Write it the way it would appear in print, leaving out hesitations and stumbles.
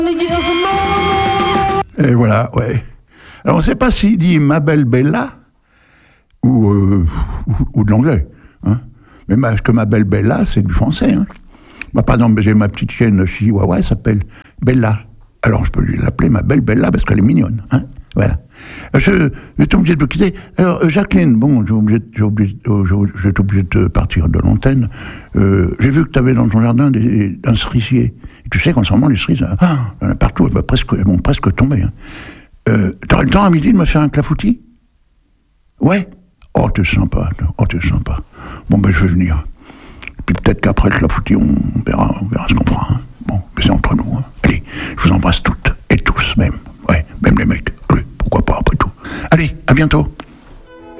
Et voilà, ouais. Alors on ne sait pas s'il dit ma belle Bella ou de l'anglais. Hein. Mais parce que ma belle Bella, c'est du français. Hein. Moi, par exemple, j'ai ma petite chienne chihuahua, elle s'appelle Bella. Alors je peux lui l'appeler ma belle Bella parce qu'elle est mignonne. Hein. Voilà. Je suis obligé de me quitter. Alors, Jacqueline, bon, je suis obligé de partir de l'antenne. J'ai vu que tu avais dans ton jardin un cerisier. Et tu sais qu'en ce moment, les cerises, il y en a partout, elles vont presque tomber. Hein. T'aurais le temps à midi de me faire un clafoutis ? Ouais. Oh, t'es sympa. Bon, ben, je vais venir. Puis peut-être qu'après le clafoutis, on verra ce qu'on fera. Hein. Bon, mais c'est entre nous. Hein. Allez, je vous embrasse toutes et tous, même. Ouais, même les mecs. Pourquoi pas, après tout. Allez, à bientôt.